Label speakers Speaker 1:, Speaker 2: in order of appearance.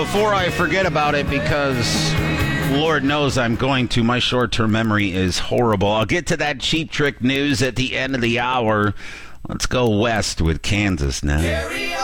Speaker 1: before I forget about it, because Lord knows I'm going to, my short-term memory is horrible. I'll get to that Cheap Trick news at the end of the hour. Let's go west with Kansas now.